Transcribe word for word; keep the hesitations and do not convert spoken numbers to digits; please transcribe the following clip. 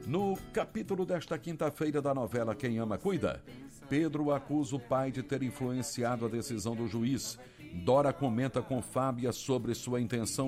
No capítulo desta quinta-feira da novela Quem Ama Cuida, Pedro acusa o pai de ter influenciado a decisão do juiz. Dora comenta com Fábia sobre sua intenção